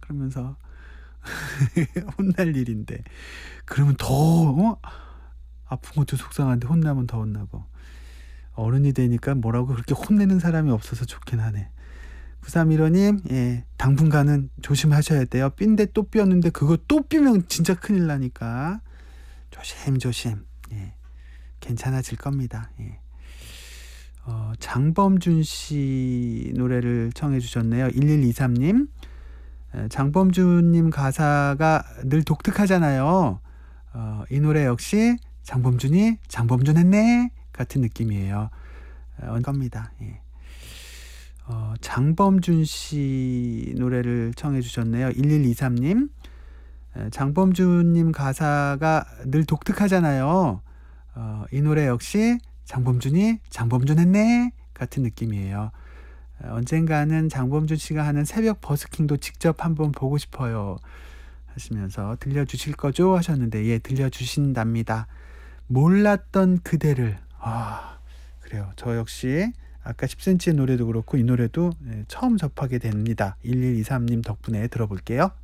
그러면서 혼날 일인데 그러면 더 아픈 것도 속상한데 혼나면 더 혼나고. 어른이 되니까 뭐라고 그렇게 혼내는 사람이 없어서 좋긴 하네. 9315님, 예, 당분간은 조심하셔야 돼요. 삔데 또 삐었는데 그거 또 삐면 진짜 큰일 나니까 조심. 예, 괜찮아질 겁니다. 예. 장범준 씨 노래를 청해 주셨네요. 1123님. 장범준님 가사가 늘 독특하잖아요. 이 노래 역시 장범준이 장범준 했네 같은 느낌이에요. 겁니다. 예. 장범준 씨 노래를 청해 주셨네요. 1123님. 장범준님 가사가 늘 독특하잖아요. 이 노래 역시 장범준이 장범준 했네 같은 느낌이에요. 언젠가는 장범준 씨가 하는 새벽 버스킹도 직접 한번 보고 싶어요 하시면서 들려주실 거죠 하셨는데, 예, 들려주신답니다. 몰랐던 그대를. 그래요. 저 역시 아까 10cm의 노래도 그렇고 이 노래도 처음 접하게 됩니다. 1123님 덕분에 들어볼게요.